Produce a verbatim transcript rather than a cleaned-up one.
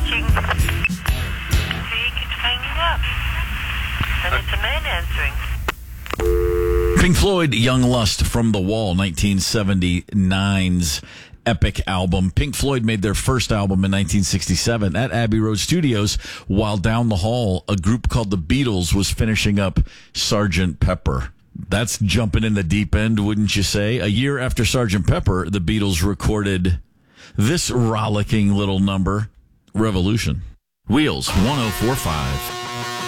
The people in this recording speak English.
messaging. So you keep hanging up. And it's a man answering. Pink Floyd, Young Lust from the Wall, nineteen seventy-nine's epic album. Pink Floyd made their first album in nineteen sixty-seven at Abbey Road Studios, while down the hall, a group called the Beatles was finishing up Sergeant Pepper. That's jumping in the deep end, wouldn't you say? A year after Sergeant Pepper, the Beatles recorded this rollicking little number, Revolution. Wheels, one oh four point five.